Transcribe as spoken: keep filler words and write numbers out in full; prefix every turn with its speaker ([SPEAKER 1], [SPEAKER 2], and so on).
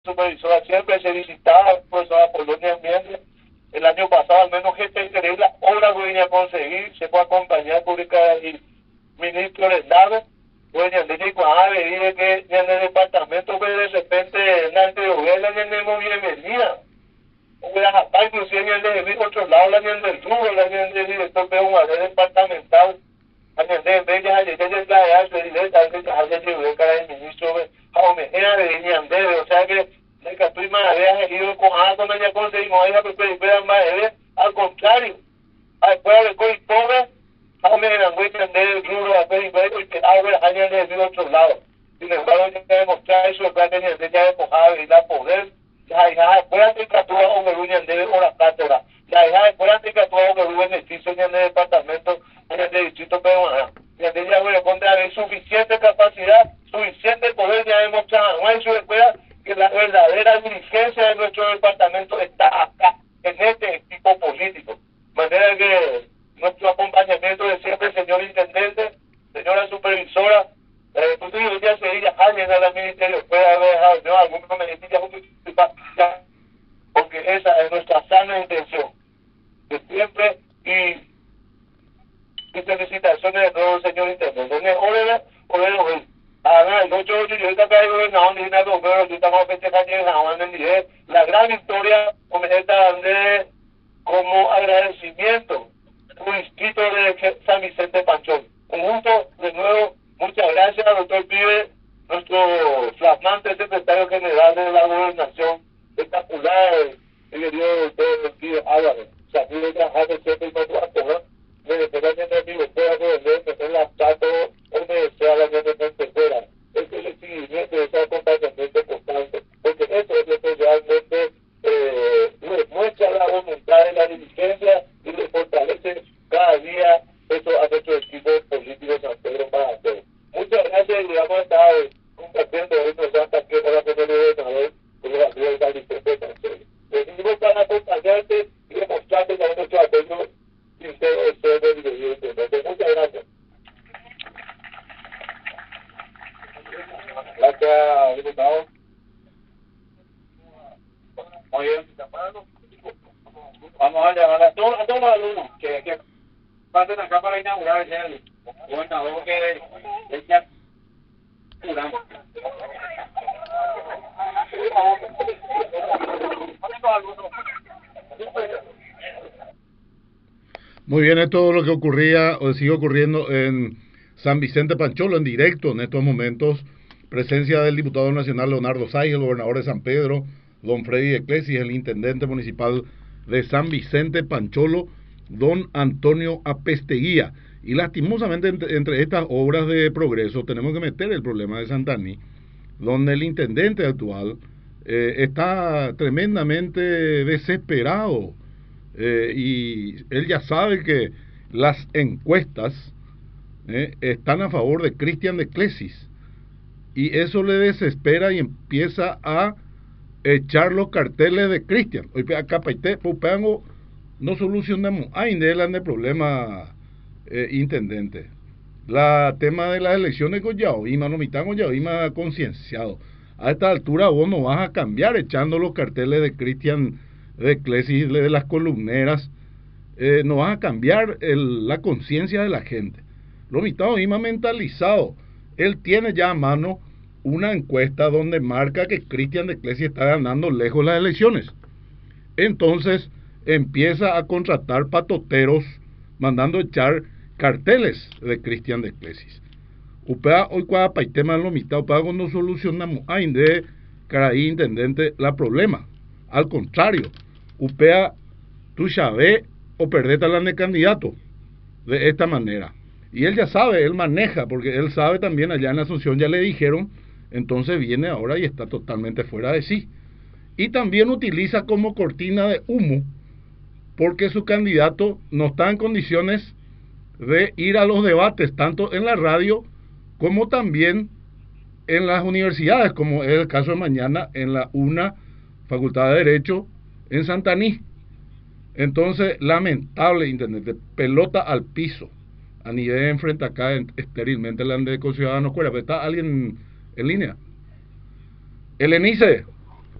[SPEAKER 1] supervisora siempre se visitaba, el profesor Apolonio Ambiente. El año pasado, al menos gente increíble, la obra que venía a conseguir, se fue a acompañar pública y ministro de Estado. Bueno, de que cuando dije que en el departamento, que de repente, en la anterior, la tenemos bienvenida. Hubiera hasta inclusive en el de otro lado, la en del rubro, la en del director de un área departamental. A en de bellas, a llegar de la edad, de directa, a veces a veces de cara del ministro, a me era de Ñandere, o sea que de que tú y madre has ido con algo, no ya conseguimos, ella pero más al contrario, al pueblo de Coy Pobre, a me eran muy entender el rubro, a ver y ver, porque a ver, a en de otro lado. Sin embargo, hay que demostrar eso, que hay que ya despojado y la poder. Ya hija fuera de catua o me ruñan de hora cátedra. Ya hija fuera de catua o me ruñan de beneficio en el departamento, en el distrito peruano. Ya de ya voy a contar de suficiente capacidad, suficiente poder ya demostrar a nuestra escuela que la verdadera dirigencia de nuestro departamento está acá, en este equipo político. De manera que nuestro acompañamiento de siempre, señor intendente, señora supervisora, eh, pues digo, ya se diría alguien al ministerio puede haber dejado no, algún beneficio porque esa es nuestra sana intención de siempre y, y felicitaciones de nuevo señor intendente. Órale, órale, órale. A ver, el ocho de ocho yo ahorita caigo en la onda y nada, pero ahorita estamos festejando en la onda en el la gran victoria como esta de como agradecimiento un distrito de San Vicente Panchón. Un gusto, de nuevo, muchas gracias, doctor Pibe, nuestro flamante secretario general de la gobernación, espectacular, el querido doctor Pibe Álvarez. O sea, pude trabajar siempre y cuando actor, me desea que mi doctora puede ver, que el abstrato, o me desea la que me fuera. Este es el seguimiento de ese acompañamiento constante, porque eso es lo que realmente eh, muestra la voluntad de la dirigencia y le fortalece cada día eso a nuestro equipo político de San Pedro para hacer. Muchas gracias y vamos a estar compartiendo hoy con Santa que para que no le den a ver con la vida de la licencia de Cancel. Venimos para acompañarte y demostrarte que nuestro apoyo sincero es ser del dirigente. Muchas gracias. Gracias, diputado. Muy bien, vamos a llamar a todos, a todos los alumnos que, que pasen acá para inaugurar el gobernador que es ya curamos.
[SPEAKER 2] Muy bien, esto es lo que ocurría o sigue ocurriendo en San Vicente Pancholo en directo en estos momentos. Presencia del diputado nacional Leonardo Sáenz, el gobernador de San Pedro, don Freddy Eclesis, el intendente municipal de San Vicente Pancholo, don Antonio Apesteguía. Y lastimosamente entre, entre estas obras de progreso tenemos que meter el problema de Santaní, donde el intendente actual eh, está tremendamente desesperado eh, y él ya sabe que las encuestas eh, están a favor de Cristian de Clesis y eso le desespera y empieza a echar los carteles de Cristian. Hoy acá paite, pupango no solucionamos ainda el problema eh, intendente. La tema de las elecciones con Yaoima, no mitamos Yaoima concienciado. A esta altura vos no vas a cambiar echando los carteles de Cristian de Clesis, de las columneras, eh, no vas a cambiar el, la conciencia de la gente. Lo mitad Yaoima mentalizado. Él tiene ya a mano una encuesta donde marca que Cristian de Clesis está ganando lejos las elecciones. Entonces empieza a contratar patoteros mandando echar carteles de Cristian de Clesis. Upea hoy cuando paitema lo mitad upea no solucionamos ainda de caraí intendente la problema. Al contrario, upea tú sabes o perdete la de candidato de esta manera. Y él ya sabe, él maneja, porque él sabe también allá en Asunción ya le dijeron, entonces viene ahora y está totalmente fuera de sí. Y también utiliza como cortina de humo, porque su candidato no está en condiciones de ir a los debates, tanto en la radio como también en las universidades, como es el caso de mañana en la UNA, Facultad de Derecho, en Santaní. Entonces, lamentable, intendente, pelota al piso. A nivel enfrente acá estérilmente la de con Ciudadanos Cuera, pero está alguien en línea. El ENICE.